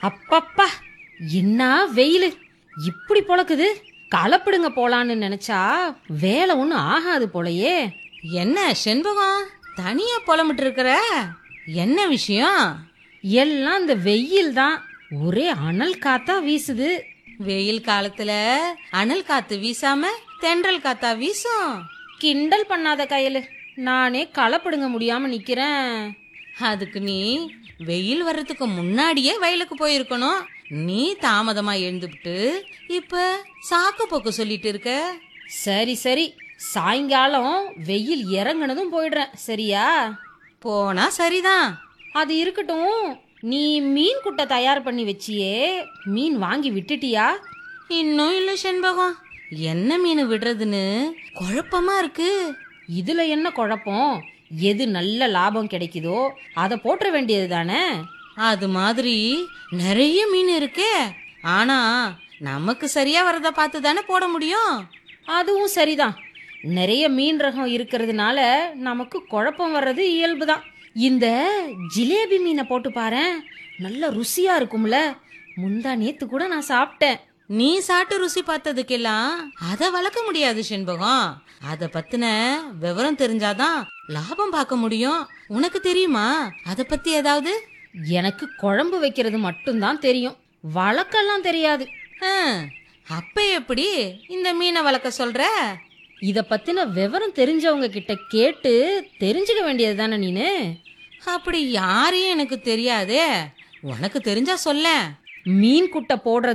அப்பப்பா, என்ன வெயிலு இப்படி பொழக்குது. கலப்பிடுங்க போலான்னு நினைச்சா வேலை ஒன்றும் ஆகாது போலயே. என்ன செண்பகம் தனியா புலம்பிட்டு இருக்கிற? என்ன விஷயம்? எல்லாம் இந்த வெயில் தான். ஒரே அனல் காத்தா வீசுது. வெயில் காலத்துல அனல் காத்து வீசாம தென்றல் காத்தா வீசும். கிண்டல் பண்ணாத கையலு, நானே கலப்பிடுங்க முடியாம நிக்கிறேன். அதுக்கு நீ வெயில் வர்றதுக்கு முன்னாடியே வயலுக்கு போயிருக்கணும். நீ தாமதமா எழுந்துபிட்டு இப்ப சாக்கு போக்கு சொல்லிட்டு இருக்க. சரி சரி, சாயங்காலம் வெயில் இறங்குனதும் போயிடுறேன், சரியா? போனா சரிதான். அது இருக்கட்டும், நீ மீன் குட்டை தயார் பண்ணி வச்சியே, மீன் வாங்கி விட்டுட்டியா? இன்னும் இல்ல செண்பகம். என்ன மீன் விடுறதுன்னு குழப்பமா இருக்கு. இதுல என்ன குழப்பம்? எது நல்ல லாபம் கிடைக்குதோ அதை போட்டுற வேண்டியது தானே. அது மாதிரி நிறைய மீன் இருக்கே. ஆனா நமக்கு சரியா வரத பார்த்து தானே போட முடியும். அதுவும் சரிதான். நிறைய மீன் ரகம் இருக்கிறதுனால நமக்கு குழப்பம் வர்றது இயல்புதான். இந்த ஜிலேபி மீனை போட்டு பாரேன், நல்ல ருசியா இருக்கும்ல. முந்தா நேத்து கூட நான் சாப்பிட்டேன். நீ சாப்பிட்டு ருசி பார்த்ததுக்கெல்லாம் அத வளர்க்க முடியாது செண்பகம். அத பத்தின விவரம் தெரிஞ்சாதான் லாபம் பார்க்க முடியும். உனக்கு தெரியுமா அத பத்தி ஏதாவது? எனக்கு குழம்பு வைக்கிறது மட்டும்தான் தெரியும், வளர்க்கலாம் தெரியாது. அப்ப எப்படி இந்த மீனை வளர்க்க சொல்ற? இத பத்தின விவரம் தெரிஞ்சவங்க கிட்ட கேட்டு தெரிஞ்சுக்க வேண்டியது தானே நீனு. அப்படி யாரையும் எனக்கு தெரியாதே. உனக்கு தெரிஞ்சா சொல்ல. மீன் குட்டை போடுறது